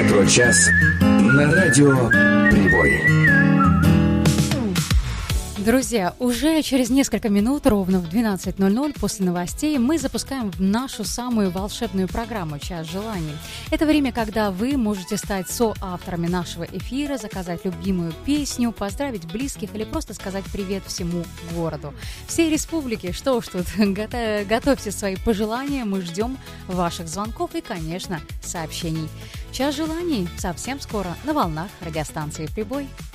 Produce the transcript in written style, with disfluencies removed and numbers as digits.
Ретро-час на радио «Прибой». Друзья, уже через несколько минут, ровно в 12:00 после новостей, мы запускаем нашу самую волшебную программу «Час желаний». Это время, когда вы можете стать соавторами нашего эфира, заказать любимую песню, поздравить близких или просто сказать привет всему городу. Всей республике, что уж тут, готовьте свои пожелания, мы ждем ваших звонков и, конечно, сообщений. «Час желаний» совсем скоро на волнах радиостанции «Прибой».